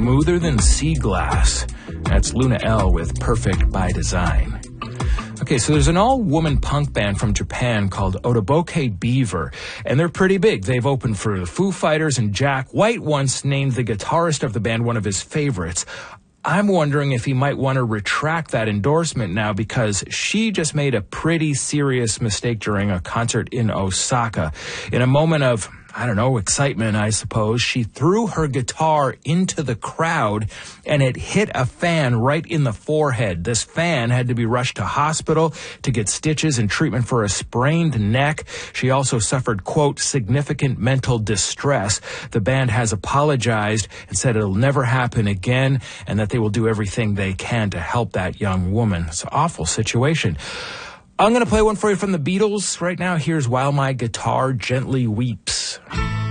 smoother than sea glass. That's Luna L with Perfect by Design. Okay, so there's an all-woman punk band from Japan called Otoboke Beaver, and they're pretty big. They've opened for the Foo Fighters, and Jack White once named the guitarist of the band one of his favorites. I'm wondering if he might want to retract that endorsement now because she just made a pretty serious mistake during a concert in Osaka. In a moment of, excitement, I suppose, she threw her guitar into the crowd and it hit a fan right in the forehead. This fan had to be rushed to hospital to get stitches and treatment for a sprained neck. She also suffered, quote, significant mental distress. The band has apologized and said it'll never happen again and that they will do everything they can to help that young woman. It's an awful situation. I'm going to play one for you from the Beatles right now. Here's While My Guitar Gently Weeps.